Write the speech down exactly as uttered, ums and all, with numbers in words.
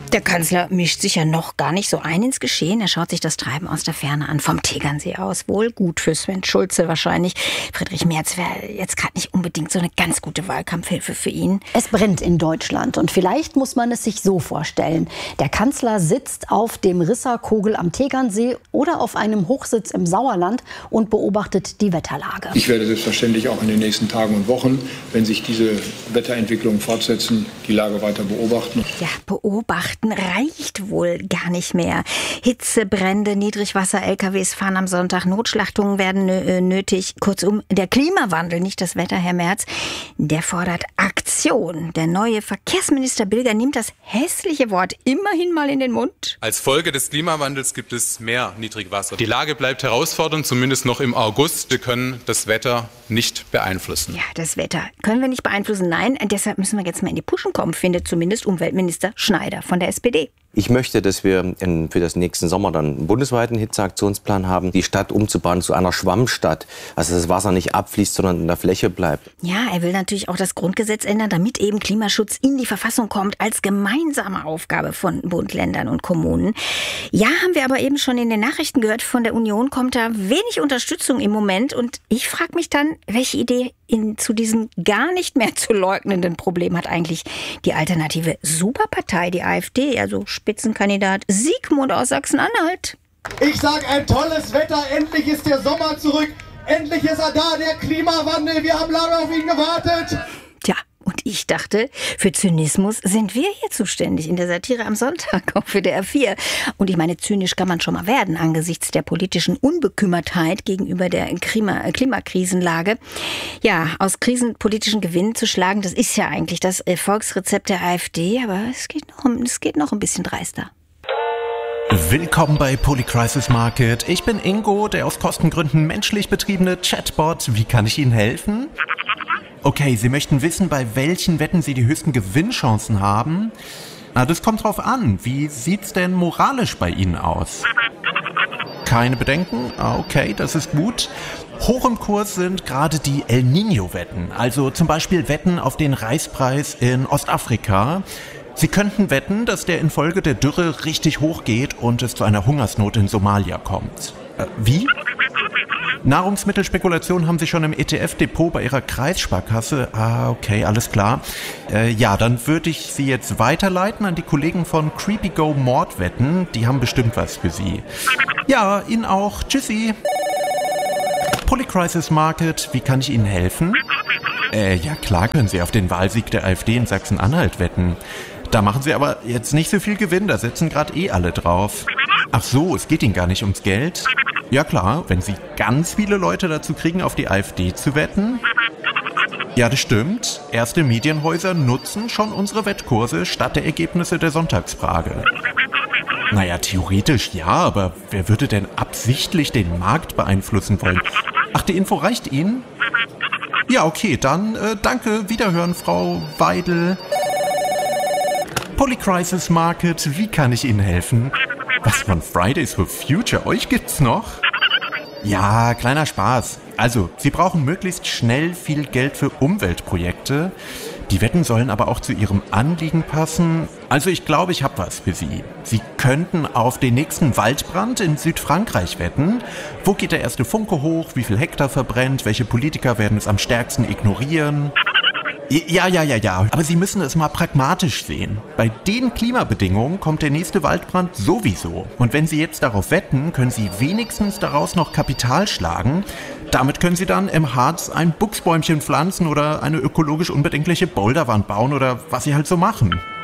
Der Kanzler mischt sich ja noch gar nicht so ein ins Geschehen. Er schaut sich das Treiben aus der Ferne an, vom Tegernsee aus. Wohl gut für Sven Schulze wahrscheinlich. Friedrich Merz wäre jetzt gerade nicht unbedingt so eine ganz gute Wahlkampfhilfe für ihn. Es brennt in Deutschland und vielleicht muss man es sich so vorstellen. Der Kanzler sitzt auf dem Risserkogel am Tegernsee oder auf einem Hochsitz im Sauerland und beobachtet die Wetterlage. Ich werde selbstverständlich auch in den nächsten Tagen und Wochen, wenn sich diese Wetterentwicklungen fortsetzen, die Lage weiter beobachten. Ja, beobachten reicht wohl gar nicht mehr. Hitzebrände, Niedrigwasser-L K Ws fahren am Sonntag, Notschlachtungen werden nötig. Kurzum, der Klimawandel, nicht das Wetter, Herr Merz, der fordert Aktion. Der neue Verkehrsminister Bilger nimmt das hässliche Wort immerhin mal in den Mund. Als Folge des Klimawandels gibt es mehr Niedrigwasser. Die Lage bleibt herausfordernd, zumindest noch im August. Wir können das Wetter nicht beeinflussen. Ja, das Wetter können wir nicht beeinflussen. Nein, deshalb müssen wir jetzt mal in die Puschen kommen, findet zumindest Umweltminister Schneider von der S P D. Ich möchte, dass wir in, für das nächsten Sommer dann einen bundesweiten Hitzeaktionsplan haben, die Stadt umzubauen zu einer Schwammstadt. Also dass das Wasser nicht abfließt, sondern in der Fläche bleibt. Ja, er will natürlich auch das Grundgesetz ändern, damit eben Klimaschutz in die Verfassung kommt als gemeinsame Aufgabe von Bund, Ländern und Kommunen. Ja, haben wir aber eben schon in den Nachrichten gehört, von der Union kommt da wenig Unterstützung im Moment. Und ich frage mich dann, welche Idee in, zu diesem gar nicht mehr zu leugnenden Problem hat eigentlich die alternative Superpartei, die AfD, also Spitzenkandidat Sigmund aus Sachsen-Anhalt. Ich sag ein tolles Wetter, endlich ist der Sommer zurück, endlich ist er da, der Klimawandel, wir haben lange auf ihn gewartet. Tja, und ich dachte, für Zynismus sind wir hier zuständig in der Satire am Sonntag auf W D R vier. Und ich meine, zynisch kann man schon mal werden angesichts der politischen Unbekümmertheit gegenüber der Klima- Klimakrisenlage. Ja, aus krisenpolitischen Gewinn zu schlagen, das ist ja eigentlich das Erfolgsrezept der AfD, aber es geht noch, es geht noch ein bisschen dreister. Willkommen bei Polycrisis Market. Ich bin Ingo, der aus Kostengründen menschlich betriebene Chatbot. Wie kann ich Ihnen helfen? Okay, Sie möchten wissen, bei welchen Wetten Sie die höchsten Gewinnchancen haben? Na, das kommt drauf an. Wie sieht's denn moralisch bei Ihnen aus? Keine Bedenken? Okay, das ist gut. Hoch im Kurs sind gerade die El Niño-Wetten. Also zum Beispiel Wetten auf den Reispreis in Ostafrika. Sie könnten wetten, dass der infolge der Dürre richtig hoch geht und es zu einer Hungersnot in Somalia kommt. Äh, wie? Nahrungsmittelspekulationen haben Sie schon im E T F-Depot bei Ihrer Kreissparkasse? Ah, okay, alles klar. Äh, ja, dann würde ich Sie jetzt weiterleiten an die Kollegen von CreepyGo Mordwetten. Die haben bestimmt was für Sie. Ja, Ihnen auch. Tschüssi. Polycrisis Market, wie kann ich Ihnen helfen? Äh, ja klar können Sie auf den Wahlsieg der AfD in Sachsen-Anhalt wetten. Da machen Sie aber jetzt nicht so viel Gewinn, da setzen gerade eh alle drauf. Ach so, es geht Ihnen gar nicht ums Geld? Ja klar, wenn Sie ganz viele Leute dazu kriegen, auf die AfD zu wetten. Ja, das stimmt. Erste Medienhäuser nutzen schon unsere Wettkurse statt der Ergebnisse der Sonntagsfrage. Naja, theoretisch ja, aber wer würde denn absichtlich den Markt beeinflussen wollen? Ach, die Info reicht Ihnen? Ja, okay, dann äh, danke, Wiederhören, Frau Weidel. Polycrisis Market, wie kann ich Ihnen helfen? Was von Fridays for Future, euch gibt's noch? Ja, kleiner Spaß. Also, Sie brauchen möglichst schnell viel Geld für Umweltprojekte. Die Wetten sollen aber auch zu Ihrem Anliegen passen. Also ich glaube, ich habe was für Sie. Sie könnten auf den nächsten Waldbrand in Südfrankreich wetten. Wo geht der erste Funke hoch? Wie viel Hektar verbrennt? Welche Politiker werden es am stärksten ignorieren? Ja, ja, ja, ja. Aber Sie müssen es mal pragmatisch sehen. Bei den Klimabedingungen kommt der nächste Waldbrand sowieso. Und wenn Sie jetzt darauf wetten, können Sie wenigstens daraus noch Kapital schlagen. Damit können Sie dann im Harz ein Buchsbäumchen pflanzen oder eine ökologisch unbedenkliche Boulderwand bauen oder was Sie halt so machen.